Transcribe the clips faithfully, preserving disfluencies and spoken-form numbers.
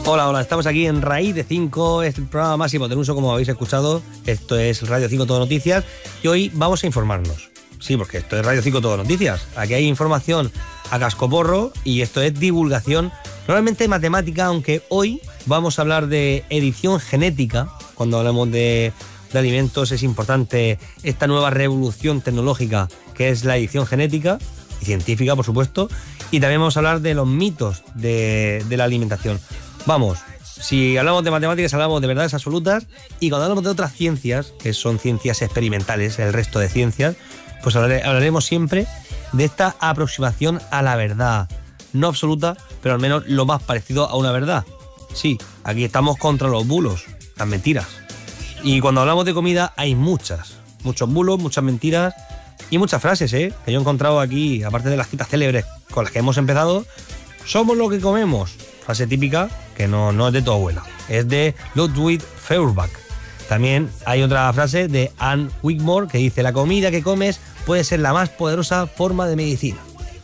Hola, hola, estamos aquí en Raíz de cinco, es el programa más hipotenuso, como habéis escuchado. Esto es Radio cinco Todo Noticias y hoy vamos a informarnos. Sí, porque esto es Radio cinco Todo Noticias. Aquí hay información a cascoporro y esto es divulgación, normalmente matemática, aunque hoy vamos a hablar de edición genética. Cuando hablamos de, de alimentos es importante esta nueva revolución tecnológica que es la edición genética y científica, por supuesto. Y también vamos a hablar de los mitos de, de la alimentación. Vamos, si hablamos de matemáticas hablamos de verdades absolutas, y cuando hablamos de otras ciencias, que son ciencias experimentales, el resto de ciencias, pues hablaré, hablaremos siempre de esta aproximación a la verdad, no absoluta, pero al menos lo más parecido a una verdad. Sí, aquí estamos contra los bulos, las mentiras. Y cuando hablamos de comida hay muchas, muchos bulos, muchas mentiras y muchas frases, ¿eh? que yo he encontrado aquí, aparte de las citas célebres con las que hemos empezado. Somos lo que comemos. Frase típica que no, no es de tu abuela, es de Ludwig Feuerbach. También hay otra frase de Anne Wigmore que dice: la comida que comes puede ser la más poderosa forma de medicina.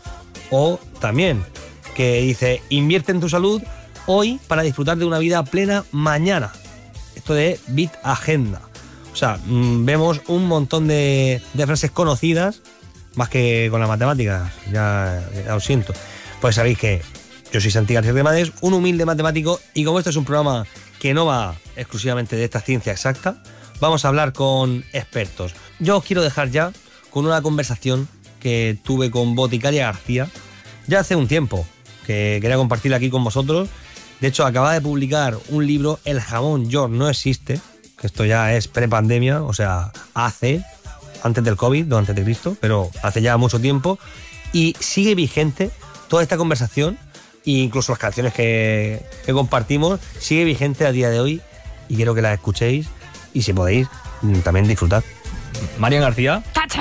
O también que dice: invierte en tu salud hoy para disfrutar de una vida plena mañana. Esto de Bit Agenda. O sea, mmm, vemos un montón de, de frases conocidas, más que con las matemáticas, ya, ya lo siento. Pues sabéis que yo soy Santi García Remades, un humilde matemático, y como este es un programa que no va exclusivamente de esta ciencia exacta, vamos a hablar con expertos. Yo os quiero dejar ya con una conversación que tuve con Boticaria García ya hace un tiempo, que quería compartirla aquí con vosotros. De hecho, acaba de publicar un libro, El jamón York no existe, que esto ya es prepandemia, o sea, hace, antes del COVID, no antes de Cristo, pero hace ya mucho tiempo, y sigue vigente toda esta conversación. E incluso las canciones que, que compartimos, sigue vigente a día de hoy, y quiero que las escuchéis y, si podéis, también disfrutar. Marian García.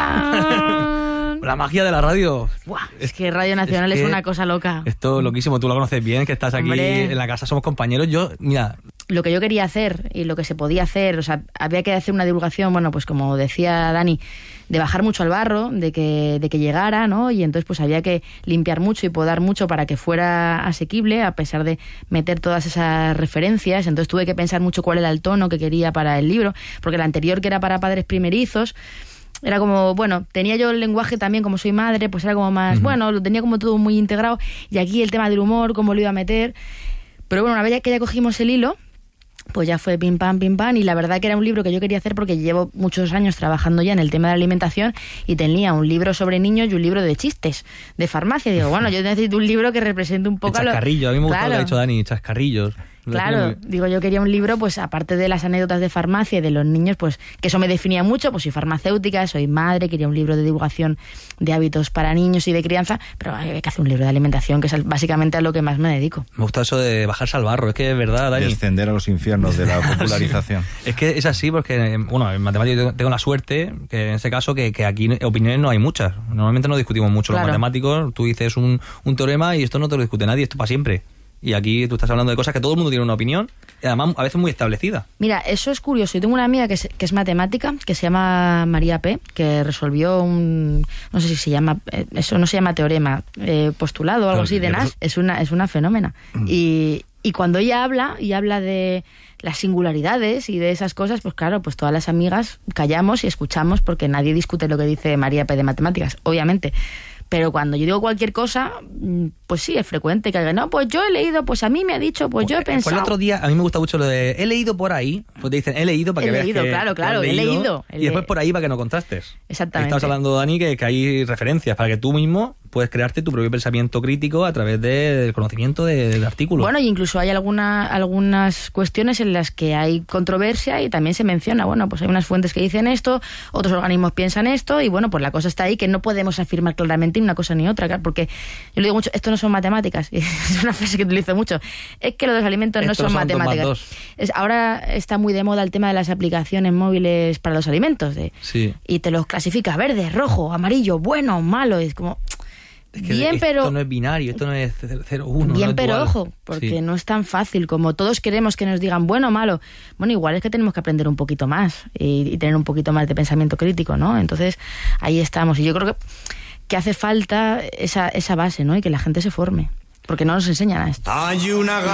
¡Tachán! La magia de la radio. Buah, es que Radio Nacional es, es que es una cosa loca. Esto loquísimo, tú lo conoces bien, que estás aquí Hombre. En la casa, somos compañeros. Yo, mira... Lo que yo quería hacer y lo que se podía hacer, o sea, había que hacer una divulgación, bueno, pues como decía Dani, de bajar mucho al barro, de que, de que llegara, ¿no? Y entonces pues había que limpiar mucho y podar mucho para que fuera asequible, a pesar de meter todas esas referencias. Entonces tuve que pensar mucho cuál era el tono que quería para el libro, porque el anterior, que era para padres primerizos, era como, bueno, tenía yo el lenguaje también, como soy madre, pues era como más, uh-huh. bueno, lo tenía como todo muy integrado, y aquí el tema del humor, cómo lo iba a meter. Pero bueno, una vez que ya cogimos el hilo, pues ya fue pim pam, pim pam, y la verdad que era un libro que yo quería hacer porque llevo muchos años trabajando ya en el tema de la alimentación, y tenía un libro sobre niños y un libro de chistes, de farmacia. Digo, bueno, yo necesito un libro que represente un poco... El chascarrillo, a, lo... a mí me gusta, claro, lo que ha dicho Dani, chascarrillos. Claro, digo, yo quería un libro, pues aparte de las anécdotas de farmacia y de los niños, pues que eso me definía mucho, pues soy farmacéutica, soy madre, quería un libro de divulgación de hábitos para niños y de crianza, pero hay que hacer un libro de alimentación, que es básicamente a lo que más me dedico. Me gusta eso de bajarse al barro, es que es verdad, Dani. Descender a los infiernos de la popularización. Sí. Es que es así, porque, bueno, en matemáticas tengo la suerte, que en ese caso, que, que aquí opiniones no hay muchas. Normalmente no discutimos mucho, claro, los matemáticos, tú dices un, un teorema y esto no te lo discute nadie, esto para siempre. Y aquí tú estás hablando de cosas que todo el mundo tiene una opinión, y además a veces muy establecida. Mira, eso es curioso. Yo tengo una amiga que es, que es matemática, que se llama María P., que resolvió un... no sé si se llama... eso no se llama teorema, eh, postulado o algo así de Nash. Es una, es una fenómena. Mm. Y, y cuando ella habla, y habla de las singularidades y de esas cosas, pues claro, pues todas las amigas callamos y escuchamos, porque nadie discute lo que dice María P. de matemáticas, obviamente. Pero cuando yo digo cualquier cosa, pues sí, es frecuente que alguien, no, pues yo he leído, pues a mí me ha dicho, pues, pues yo he pensado. Pues el otro día, a mí me gusta mucho lo de, he leído por ahí, pues te dicen, he leído para he que leído, veas que... Claro, claro, he leído, he leído. Y después por ahí para que no contrastes. Exactamente. Estamos hablando, Dani, que, que hay referencias para que tú mismo puedes crearte tu propio pensamiento crítico a través de, del conocimiento de, del artículo. Bueno, y incluso hay alguna, algunas cuestiones en las que hay controversia y también se menciona, bueno, pues hay unas fuentes que dicen esto, otros organismos piensan esto, y bueno, pues la cosa está ahí, que no podemos afirmar claramente ni una cosa ni otra, porque yo le digo mucho, esto no son matemáticas, es una frase que utilizo mucho, es que los alimentos no son, son matemáticas. Es, ahora está muy de moda el tema de las aplicaciones móviles para los alimentos, de, sí. y te los clasifica verde, rojo, amarillo, bueno, malo, es como... Es que bien, esto pero, no es binario, esto no es cero uno. Bien, no pero dual. ojo, porque sí. no es tan fácil como todos queremos que nos digan bueno o malo. Bueno, igual es que tenemos que aprender un poquito más y, y tener un poquito más de pensamiento crítico, ¿no? Entonces, ahí estamos. Y yo creo que, que hace falta esa, esa base, ¿no? Y que la gente se forme, porque no nos enseñan a esto. Hay una